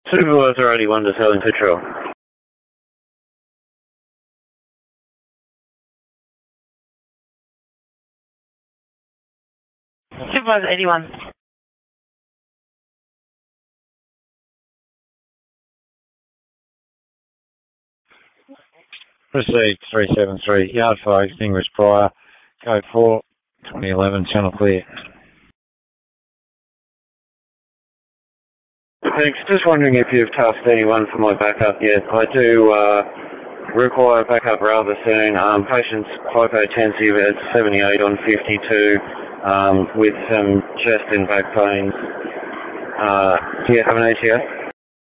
Supervisor 81 to Southern Patrol. Supervisor 81. Proceed 373, yard fire extinguished prior, code 4, 2011, channel clear. Thanks. Just wondering if you've tasked anyone for my backup yet. I do require backup rather soon. Patient's hypotensive at 78 on 52 with some chest and back pains. Do you have an ATO?